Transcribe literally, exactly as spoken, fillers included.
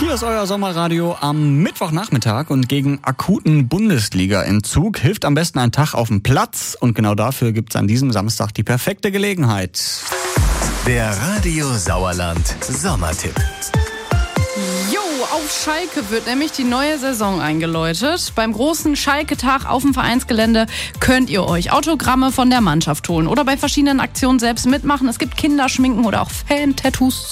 Hier ist euer Sommerradio am Mittwochnachmittag und gegen akuten Bundesliga-Entzug hilft am besten ein Tag auf dem Platz und genau dafür gibt's an diesem Samstag die perfekte Gelegenheit. Der Radio Sauerland Sommertipp. Auf Schalke wird nämlich die neue Saison eingeläutet. Beim großen Schalke-Tag auf dem Vereinsgelände könnt ihr euch Autogramme von der Mannschaft holen oder bei verschiedenen Aktionen selbst mitmachen. Es gibt Kinderschminken oder auch Fan-Tattoos